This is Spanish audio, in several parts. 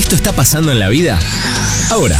Esto está pasando en la vida ahora.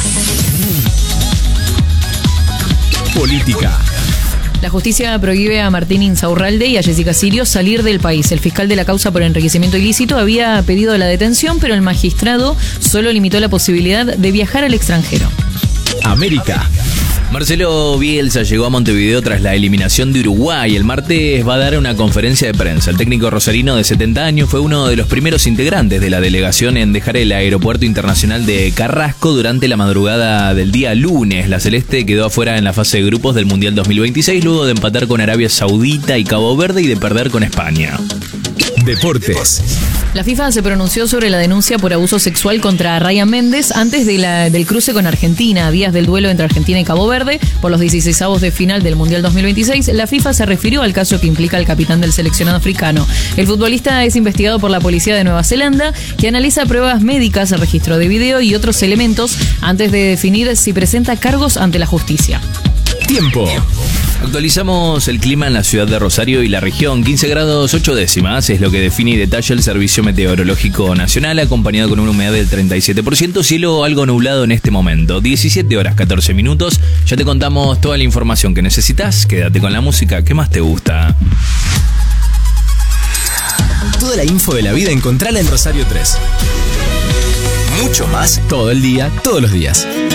Política. La justicia prohíbe a Martín Insaurralde y a Jessica Sirio salir del país. El fiscal de la causa por enriquecimiento ilícito había pedido la detención, pero el magistrado solo limitó la posibilidad de viajar al extranjero. América. Marcelo Bielsa llegó a Montevideo tras la eliminación de Uruguay. El martes va a dar una conferencia de prensa. El técnico rosarino de 70 años fue uno de los primeros integrantes de la delegación en dejar el aeropuerto internacional de Carrasco durante la madrugada del día lunes. La Celeste quedó afuera en la fase de grupos del Mundial 2026 luego de empatar con Arabia Saudita y Cabo Verde y de perder con España. Deportes. La FIFA se pronunció sobre la denuncia por abuso sexual contra Ryan Méndez antes del cruce con Argentina. A días del duelo entre Argentina y Cabo Verde por los 16avos de final del Mundial 2026, la FIFA se refirió al caso que implica al capitán del seleccionado africano. El futbolista es investigado por la policía de Nueva Zelanda, que analiza pruebas médicas, registro de video y otros elementos antes de definir si presenta cargos ante la justicia. Tiempo. Actualizamos el clima en la ciudad de Rosario y la región. 15 grados 8 décimas es lo que define y detalla el Servicio Meteorológico Nacional, acompañado con una humedad del 37%, cielo algo nublado en este momento. 17 horas 14 minutos. Ya te contamos toda la información que necesitas. Quédate con la música que más te gusta. Toda la info de la vida encontrala en Rosario 3. Mucho más todo el día, todos los días.